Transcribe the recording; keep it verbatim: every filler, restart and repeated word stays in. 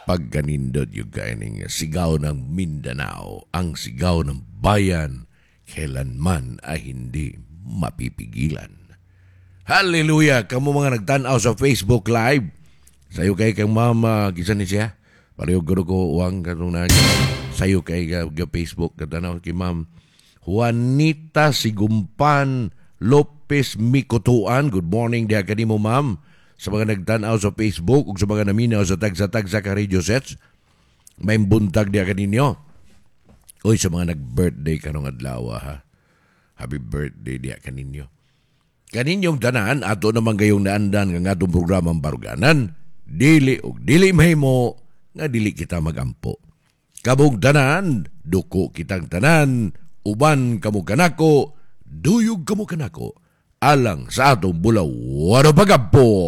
Pagganindot yung kaining sigaw ng Mindanao, ang sigaw ng bayan, kailanman ay hindi mapipigilan. Hallelujah! Kamu mga nagtanaw sa Facebook Live. Sayo kay kang mama, kisa ni siya. Pareho gano ko uwang katong na sayo kay uh, Facebook katanaw kay ma'am Juanita Sigumpan Lopez Mikutuan. Good morning diha kanimo ma'am. Sa mga nagtanaw sa Facebook ug sa mga naminaw sa tagsa-tagsa ka radio sets, may buntag diha kaninyo. Oy, sa mga nag-birthday kanong adlaw ha. Happy birthday diha kaninyo. Kaninyong tanan ato naman gayong naandan nga atong programang Baruganan, dili og dili mahimo nga dili kita magampo. Kabog tanan, duko kitang tanan, uban kamo kanako, duyog kamo kanako, alang sa atong bulaw wano pagampo.